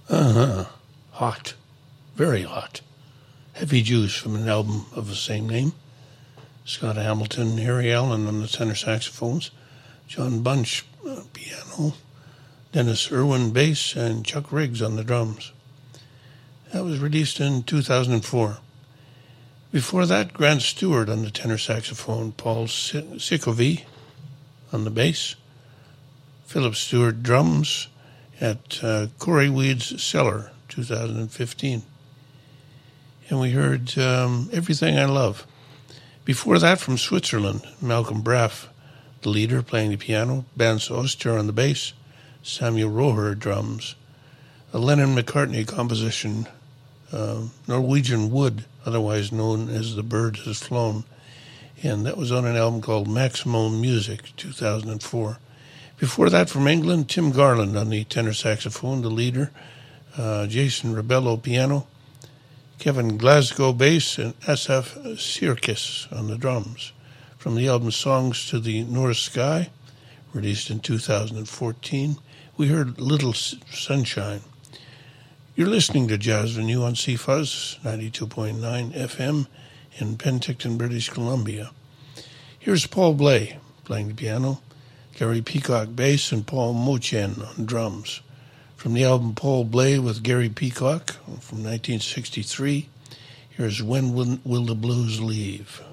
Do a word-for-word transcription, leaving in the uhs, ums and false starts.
Uh-huh. Hot. Very hot. Heavy Juice from an album of the same name. Scott Hamilton, Harry Allen on the tenor saxophones, John Bunch, uh, piano, Dennis Irwin, bass, and Chuck Riggs on the drums. That was released in two thousand four. Before that, Grant Stewart on the tenor saxophone, Paul Sikovi on the bass, Philip Stewart drums at uh, Corey Weed's Cellar, two thousand fifteen. And we heard um, Everything I Love. Before that, from Switzerland, Malcolm Braff, the leader, playing the piano, Bance Oster on the bass, Samuel Roher drums, a Lennon McCartney composition, uh, Norwegian Wood, otherwise known as The Bird Has Flown, and that was on an album called Maximum Music, two thousand four. Before that, from England, Tim Garland on the tenor saxophone, the leader, uh, Jason Rebello piano, Kevin Glasgow bass, and S F Sirkis on the drums. From the album Songs to the North Sky, released in two thousand fourteen, we heard Little Sunshine. You're listening to Jazz Venue on C F U Z ninety-two point nine F M in Penticton, British Columbia. Here's Paul Bley playing the piano, Gary Peacock bass, and Paul Mochen on drums. From the album Paul Bley with Gary Peacock from nineteen sixty-three, here's When Will, Will the Blues Leave?